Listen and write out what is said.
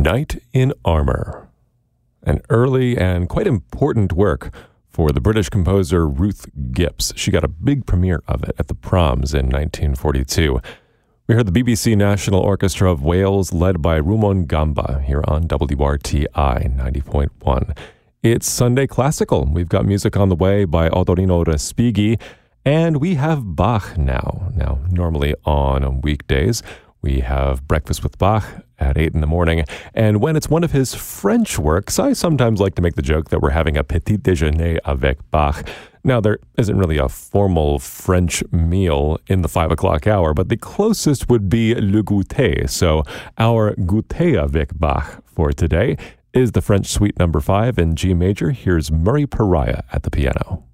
Knight in Armour, an early and quite important work for the British composer Ruth Gipps. She got a big premiere of it at the Proms in 1942. We heard the BBC National Orchestra of Wales led by Rumon Gamba here on WRTI 90.1. It's Sunday Classical. We've got music on the way by Odorino Respighi, and we have Bach now. Now, normally on weekdays, we have Breakfast with Bach at 8 in the morning. And when it's one of his French works, I sometimes like to make the joke that we're having a petit déjeuner avec Bach. Now, there isn't really a formal French meal in the 5 o'clock hour, but the closest would be le goûter. So our goûter avec Bach for today is the French Suite No. 5 in G major. Here's Murray Pariah at the piano.